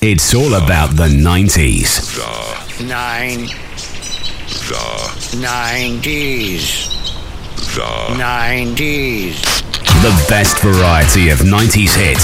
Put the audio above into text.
It's all about the 90s. The 90s. The 90s. The best variety of 90s hits